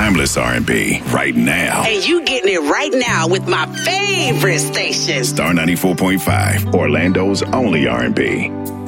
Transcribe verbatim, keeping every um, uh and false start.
timeless R and B right now. And you getting it right now with my favorite station. Star ninety-four point five, Orlando's only R and B.